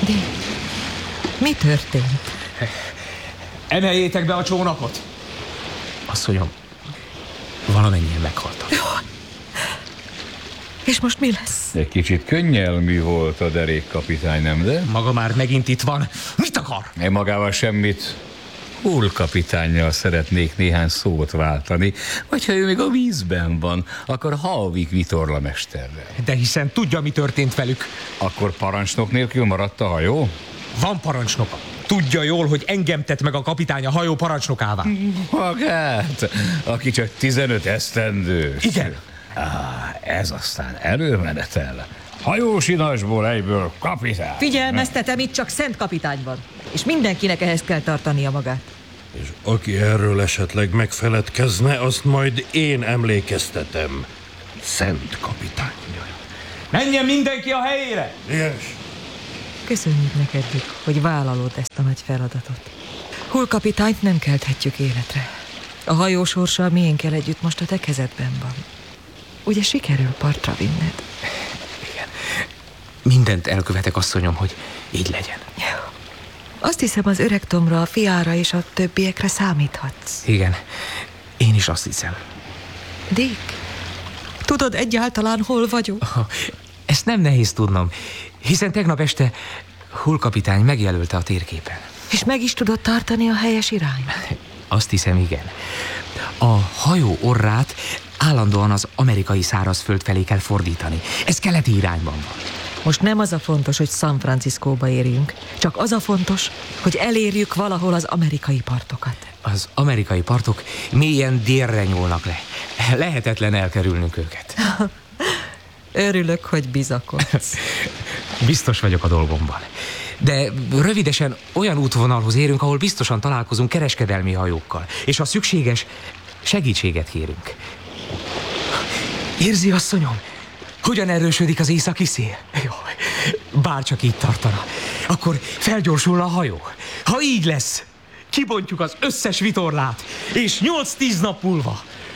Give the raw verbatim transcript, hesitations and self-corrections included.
De mi történt? Emeljétek be a csónakot! Asszonyom, valamennyien meghaltak. És most mi lesz? Egy kicsit könnyelmű volt a derékkapitány, nem de? Maga már megint itt van. Mit akar? Én magával semmit. Hull kapitánnyal szeretnék néhány szót váltani, vagy ha ő még a vízben van, akkor Havik vitorlamesterrel. De hiszen tudja, mi történt velük. Akkor parancsnok nélkül maradt a hajó? Van parancsnoka. Tudja jól, hogy engem tett meg a kapitány a hajó parancsnokává. Magát, aki csak tizenöt esztendős. Igen. Ah, ez aztán előmenetel. Hajósinasból egyből kapitány. Figyelmeztetem, itt csak szent kapitány van. És mindenkinek ehhez kell tartania magát. És aki erről esetleg megfeledkezne, azt majd én emlékeztetem. Szent kapitány. Menjen mindenki a helyére! Ilyes. Köszönjük neked, Dick, hogy vállalod ezt a nagy feladatot. Hull kapitányt nem kelthetjük életre. A hajó sorsa miénkkel együtt most a te kezedben van. Ugye sikerül partra vinned? Igen. Mindent elkövetek, asszonyom, hogy így legyen. Azt hiszem, az öreg Tomra, a fiára és a többiekre számíthatsz. Igen, én is azt hiszem. Dick, tudod egyáltalán, hol vagyok? Oh, ezt nem nehéz tudnom, hiszen tegnap este Hull kapitány megjelölte a térképen. És meg is tudod tartani a helyes irányt? Azt hiszem, igen. A hajó orrát állandóan az amerikai szárazföld felé kell fordítani. Ez keleti irányban van. Most nem az a fontos, hogy San Franciscóba érjünk, csak az a fontos, hogy elérjük valahol az amerikai partokat. Az amerikai partok mélyen délre nyúlnak le. Lehetetlen elkerülnünk őket. Örülök, hogy bizakodsz. Biztos vagyok a dolgomban. De rövidesen olyan útvonalhoz érünk, ahol biztosan találkozunk kereskedelmi hajókkal, és ha szükséges, segítséget kérünk. Érzi, asszonyom? Hogyan erősödik az északi szél? Jaj, bárcsak így tartana, akkor felgyorsulna a hajó. Ha így lesz, kibontjuk az összes vitorlát, és nyolc-tíz nap múlva